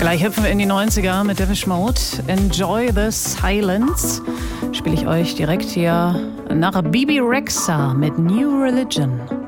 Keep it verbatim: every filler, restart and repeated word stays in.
Gleich hüpfen wir in die neunziger mit Depeche Mode. Enjoy the Silence. Spiele ich euch direkt hier nach Bibi Rexha mit New Religion.